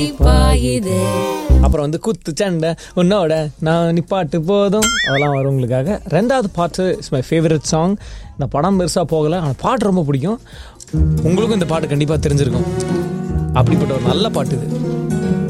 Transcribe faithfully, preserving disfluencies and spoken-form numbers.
அப்புறம் வந்து குத்து சண்டை உன்னோட நான் நிப்பாட்டு போதும் அதெல்லாம் வரும் உங்களுக்காக. ரெண்டாவது பாட்டு இட்ஸ் மை ஃபேவரட் சாங். இந்த படம் பெருசாக போகலை, ஆனால் பாட்டு ரொம்ப பிடிக்கும். உங்களுக்கும் இந்த பாட்டு கண்டிப்பாக தெரிஞ்சிருக்கும். அப்படிப்பட்ட ஒரு நல்ல பாட்டு இது.